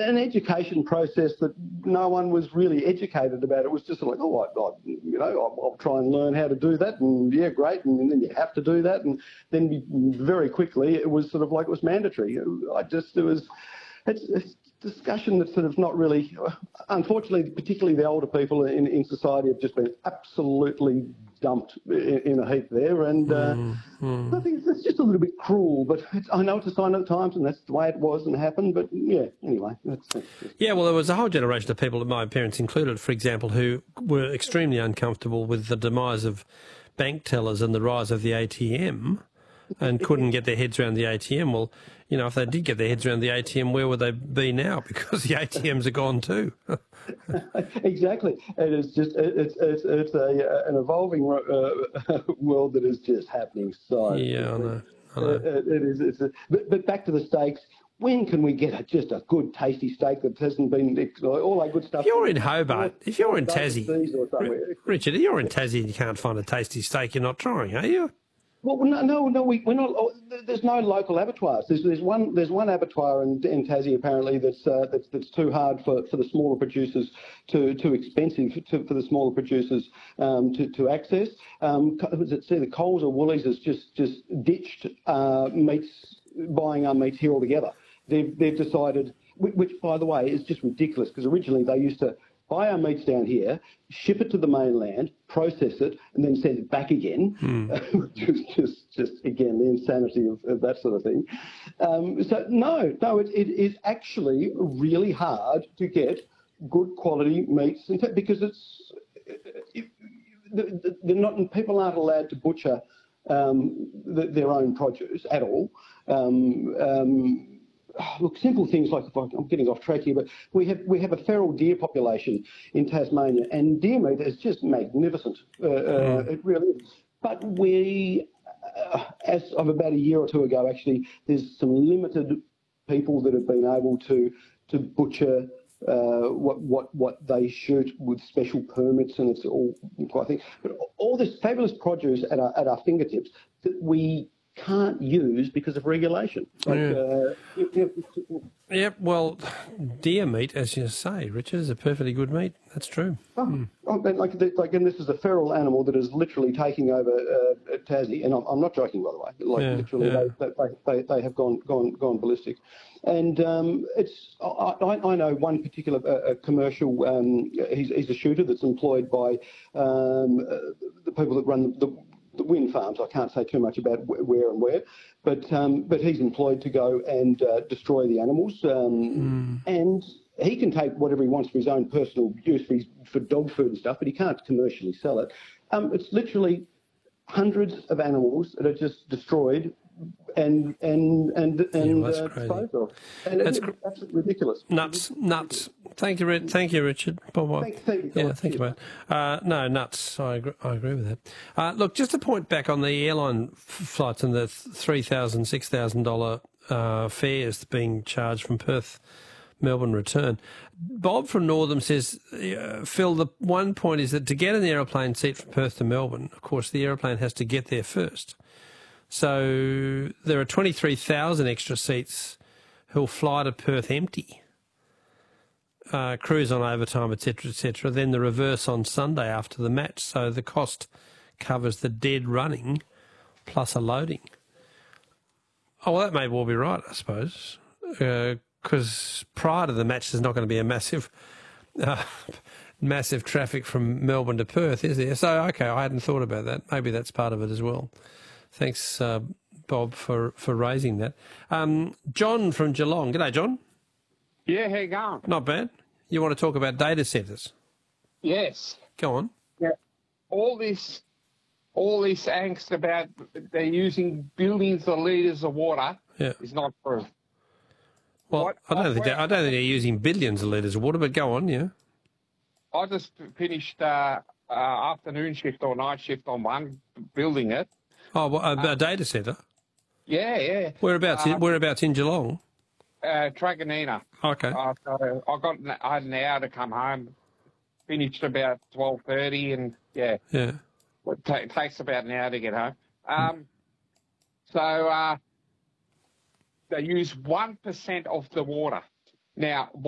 an education process that no one was really educated about. It was just like, I'll try and learn how to do that, and yeah, great, and then you have to do that, and then very quickly it was sort of like it was mandatory. It's discussion that's sort of not really, unfortunately, particularly the older people in society have just been absolutely dumped in a heap there, and I think it's just a little bit cruel, but I know it's a sign of the times, and that's the way it was and happened, but yeah, anyway. Yeah, well, there was a whole generation of people, my parents included, for example, who were extremely uncomfortable with the demise of bank tellers and the rise of the ATM, and couldn't get their heads around the ATM. Well, you know, if they did get their heads around the ATM, where would they be now? Because the ATMs are gone too. Exactly. It is just it's an evolving world that is just happening. So yeah, I know. It is. But back to the steaks. When can we get just a good, tasty steak that hasn't been all that good stuff? If you're in Hobart, if you're in Tassie, Richard, if you're in Tassie and you can't find a tasty steak, you're not trying, are you? Well, no, we're not. There's no local abattoirs. There's one abattoir in Tassie apparently that's too hard for the smaller producers, too expensive for the smaller producers to access. The Coles or Woolies has just ditched buying our meats here altogether. They've decided, which by the way is just ridiculous, because originally they used to buy our meats down here, ship it to the mainland, process it, and then send it back again, which is just again, the insanity of that sort of thing. It is actually really hard to get good quality meats, because people aren't allowed to butcher their own produce at all. Look, simple things like, I'm getting off track here, but we have a feral deer population in Tasmania, and deer meat is just magnificent. It really is. But as of about a year or two ago, actually, there's some limited people that have been able to butcher what they shoot with special permits, and it's all quite thing. But all this fabulous produce at our fingertips that we can't use because of regulation. Well, deer meat, as you say, Richard, is a perfectly good meat. That's true. And this is a feral animal that is literally taking over Tassie, and I'm not joking, by the way. Literally, they have gone ballistic. And I know one particular commercial. He's a shooter that's employed by the people that run the wind farms. I can't say too much about where, but he's employed to go and destroy the animals, and he can take whatever he wants for his own personal use for dog food and stuff, but he can't commercially sell it. It's literally hundreds of animals that are just destroyed and disposed of. And it's absolutely ridiculous. Nuts. Thank you, Richard. Thank you. Thank you, mate. No, nuts. I agree with that. Look, just to point back on the airline flights and the $3,000, $6,000 fares being charged from Perth, Melbourne return. Bob from Northam says, Phil, the one point is that to get an aeroplane seat from Perth to Melbourne, of course, the aeroplane has to get there first. So there are 23,000 extra seats who'll fly to Perth empty, cruise on overtime, etc., then the reverse on Sunday after the match. So the cost covers the dead running plus a loading. Oh, well, that may well be right, I suppose, because prior to the match there's not going to be a massive traffic from Melbourne to Perth, is there? So, okay, I hadn't thought about that. Maybe that's part of it as well. Thanks, Bob, for raising that. John from Geelong. G'day, John. Yeah, how you going? Not bad. You want to talk about data centres? Yes. Go on. Yeah. All this angst about they're using billions of litres of water is not true. Well, I don't think they're using billions of litres of water, but go on, yeah. I just finished afternoon shift or night shift on one, building it. Oh, well, a data centre? Yeah. Whereabouts in Geelong? Truganina. Okay. I had an hour to come home. Finished about 12:30, and yeah. It takes about an hour to get home. So they use 1% of the water now.